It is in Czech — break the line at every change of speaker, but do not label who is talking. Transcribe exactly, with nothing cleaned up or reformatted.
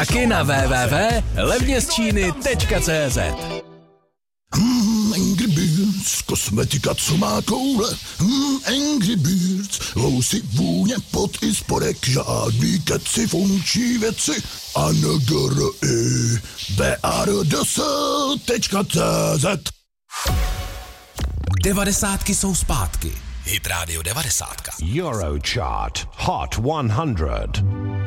Taky na w w w tečka levně z číny tečka cé zet.
Hmm, Angry Birds, kosmetika, co má koule. Hmm, Angry Birds, lousy, vůně, pot i spodek, žádný keci, funkční věci. A n g r i b a r d s tečka cé zet.
Devadesátky jsou zpátky. Hit Radio devadesátka.
Eurochart Hot one hundred.